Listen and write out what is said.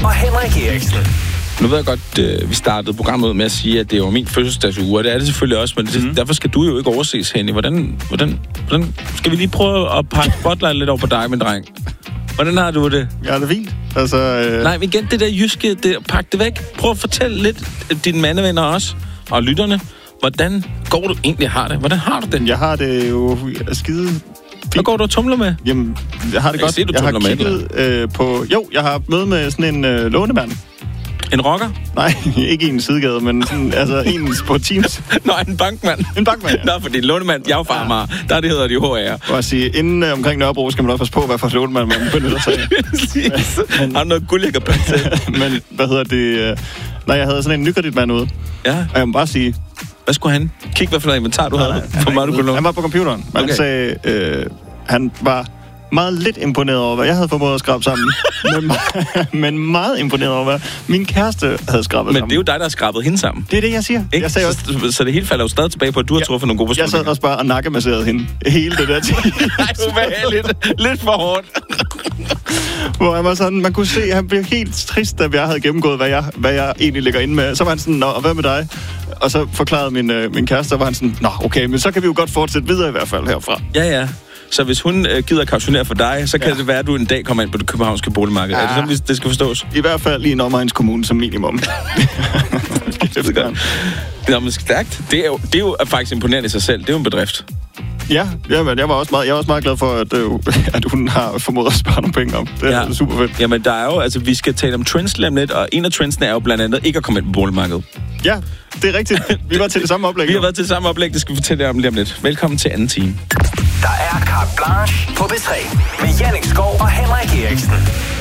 og Henrik Eriksen. Nu ved jeg godt, vi startede programmet med at sige, at det var min fødselsdagsuge, og det er det selvfølgelig også, men derfor skal du jo ikke overses, Henny. Hvordan skal vi lige prøve at pakke spotlight lidt over på dig, min dreng? Hvordan har du det? Ja, det er fint. Altså, Nej, igen, det der jyske, pak det væk. Prøv at fortælle lidt dine mandevenner også, og lytterne, hvordan går du egentlig har det? Hvordan har du det? Jeg har det jo skide fint. Hvad går du og tumler med? Jamen, jeg har det godt. Jeg har kigget på... Jo, jeg har møde med sådan en lånemand. En rocker? Nej, ikke en sidegade, men sådan, altså en på Teams. Nå, en bankmand. En bankmand, ja. Nå, fordi lånemand, jeg er jo farmar. Der det hedder de HR. Og at sige, inden omkring Nørrebro skal man også passe på, hvad for lånemand man benytter sig af. Har du noget guld, jeg kan bringe til? Men, hvad hedder det... Nej, jeg havde sådan en nykreditmand ude. Ja. Og jeg må bare sige... Hvad skulle han? Kig, hvad for noget inventar du havde. For meget, du kunne låne. Han var på computeren. Okay. Han sagde, han var meget lidt imponeret over, hvad jeg havde formået at skrabe sammen. men meget imponeret over, hvad min kæreste havde skrabet sammen. Men det er jo dig, der har skrabet hende sammen. Det er det, jeg siger. Ikke? Jeg sagde også, så det hele falder jo stadig tilbage på, at du har truffet nogle gode beslutninger. Jeg sad også bare og nakkemasserede hende. Hele det der tid. Ej, lidt for hårdt. Hvor han var sådan, man kunne se, at han blev helt trist, da jeg havde gennemgået, hvad jeg egentlig ligger inde med. Så var han sådan, nå, og hvad med dig? Og så forklarede min kæreste, og var han sådan, nå, okay, men så kan vi jo godt fortsætte videre i hvert fald herfra. Ja. Så hvis hun gider kautionere for dig, så kan det være, at du en dag kommer ind på det københavnske boligmarked. Ja. Er det sådan, det skal forstås? I hvert fald lige en omegnskommune som minimum. Nå, men stærkt. Det er jo faktisk imponerende i sig selv. Det er jo en bedrift. Ja, men jeg var også meget glad for, at hun har formået at spare nogle penge om. Det er super fedt. Jamen, der er jo, altså, vi skal tale om trends lige om lidt, og en af trendsene er jo blandt andet ikke at komme ind på boligmarkedet. Ja, det er rigtigt. Vi var til det samme oplæg. Vi har været til det samme oplæg, det skal vi fortælle jer om lige om lidt. Velkommen til anden time. Der er carte blanche på B3 med Jannik Skov og Henrik Eriksen.